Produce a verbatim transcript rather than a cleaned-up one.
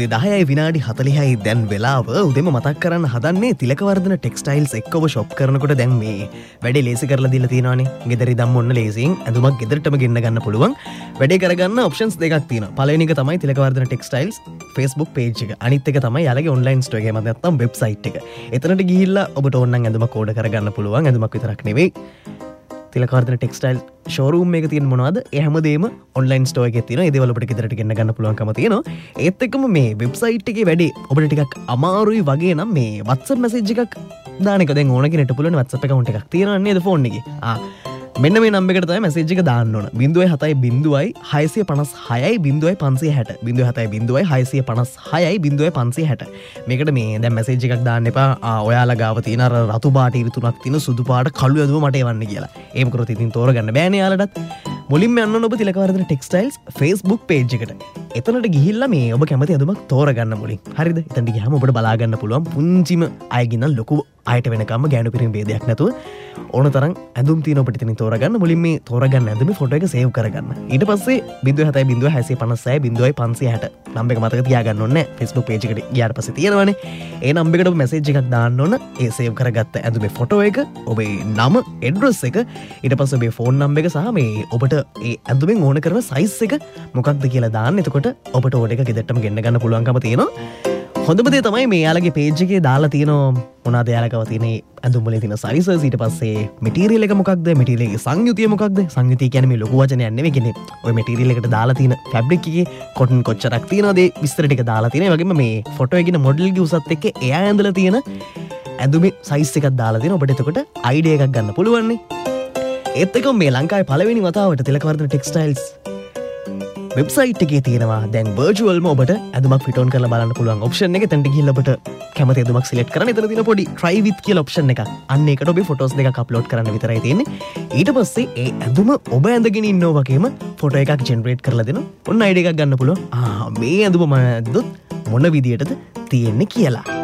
උදේ දහයයි විනාඩි හතලිහයි දැන් වෙලාව උදෙම මතක් කරන්න හදන්නේ තිලකවර්ධන ටෙක්ස්ටයිල්ස් එක්කව ෂොප් කරනකොට දැන් මේ වැඩේ ලේසි කරලා දීලා තියෙනවානේ. ගෙදර ඉඳන් ඔන්න ලේසියෙන් ඇඳුමක් ගෙදරටම ගෙන්න ගන්න පුළුවන්. වැඩේ කරගන්න ඔප්ෂන්ස් දෙකක් තියෙනවා. පළවෙනි එක තමයි තිලකවර්ධන ටෙක්ස්ටයිල්ස් Facebook page එක. අනිත් එක තමයි යාලගේ online store එක. එහෙම නැත්නම් website එක. එතනට ගිහිල්ලා ඔබට ඕන නම් ඇඳුමක් ඕඩර් කරගන්න පුළුවන්. ඇඳුමක් විතරක් නෙවෙයි. තිලකවර්ධන ටෙක්ස්ටයිල් ෂෝරූම් එක තියෙන මොනවද? ඒ හැමදේම ඔන්ලයින් ස්ටෝර් එකේ තියෙනවා. ඒ දේවල් ඔබට ගෙදරට ගෙන්න ගන්න පුළුවන්කම තියෙනවා. ඒත් එක්කම මේ වෙබ්සයිට් එකේ වැඩේ ඔබට ටිකක් අමාරුයි වගේ නම් මේ WhatsApp message එකක් දාන එක දැන් ඕන කෙනෙක්ට පුළුවන්. WhatsApp account එකක් තියෙනවා නේද ෆෝන් එකේ. ආ මෙන්න මේ නම්බර් එකට තමයි message එක දාන්න ඕන. zero seven zero six five six zero five six zero zero seven zero six five six zero five six මේකට මේ දැන් message එකක් දාන්න එපා. ආ ඔයාලා ගාව තියෙන අර රතු පාට ඉරි තුනක් තියෙන සුදු පාට කළු ඇඳුම මට එවන්න කියලා. එහෙම කරොත් ඉතින් තෝරගන්න බෑනේ යාලටත්. මුලින්ම යන්න ඕන ඔබ තිලකවර්ධන ටෙක්ස්ටයිල්ස් Facebook page එකට. එතනට ගිහිල්ලා මේ ඔබ කැමති ඇඳුමක් තෝරගන්න මුලින්. හරිද? එතනට ගියාම ඔබට බලා ගන්න පුළුවන් පුංචිම අයගින් නම් ලොකු අයට වෙනකම්ම ගෑනු පිරිමි ભેදයක් නැතුව ඕන තරම් ඇඳුම් තියෙන ඔබට ඉතින් තෝරගන්න. මුලින් මේ තෝරගන්න ඇඳුමේ ෆොටෝ එක සේව් කරගන්න. ඊට පස්සේ zero seven zero six five six zero five six number එක මතක තියාගන්න ඕනේ. Facebook page එකට ගියාට පස්සේ තියෙනවනේ. ඒ නම්බර එකට ඔබ message එකක් දාන්න ඕන. ඒ සේව් කරගත්ත ඇඳුමේ ෆොටෝ එක, ඔබේ නම, ඇඩ්‍රස් එක, ඊට පස්සේ ඔබේ ෆෝන් නම්බර එක සහ මේ ඔබට ඒ ඇඳුමෙන් ඕන කරන සයිස් එක මොකක්ද කියලා දාන්න. එතකොට ඔබට ඕඩර් එක ගෙදරටම ගෙන්න ගන්න පුළුවන්කම තියෙනවා. හොඳම දේ තමයි මේ යාලගේ page එකේ දාලා තියෙනවා මොනවාද යාලගව තියෙන ඇඳුම් වල තියෙන sizes. ඊට පස්සේ material එක මොකක්ද, material එකේ සංයුතිය මොකක්ද. සංයුතිය කියන්නේ මේ ලොකු වචනයක් නෙවෙයි කියන්නේ. ඔය material එකට දාලා තියෙන fabric එකේ cotton කොච්චරක් තියෙනවද ඒ විස්තර ටික දාලා තියෙනවා. ඒ වගේම මේ ෆොටෝ එකේ මොඩල් ගේ උසත් එක්ක එයා ඇඳලා තියෙන ඇඳුමේ size එකක් දාලා තියෙනවා. ඔබට එතකොට idea එකක් ගන්න පුළුවන් නේ. ඒත් එක මේ ලංකාවේ පළවෙනි වතාවට තිලකවර්ධන ටෙක්ස්ටයිල්ස් වෙබ්සයිට් එකේ තියෙනවා දැන් virtualම ඔබට ඇඳුමක් ෆිට ඔන් කරලා බලන්න පුළුවන් ඔප්ෂන් එක. එතනට ගිහිල්ලා ඔබට කැමති ඇඳුමක් සිලෙක්ට් කරන්න. එතන තියෙන පොඩි try with කියලා ඔප්ෂන් එකක්. අන්න ඒකට ඔබේ ෆොටෝස් දෙකක් අප්ලෝඩ් කරන්න විතරයි තියෙන්නේ. ඊට පස්සේ ඒ ඇඳුම ඔබ ඇඳගෙන ඉන්නෝ වගේම ෆොටෝ එකක් ජෙනරේට් කරලා දෙනවා. ඔන්න අයිඩියා එකක් ගන්න පුළුවන්. ආ මේ ඇඳුම මම ඇඳුත් මොන විදියටද තියෙන්නේ කියලා.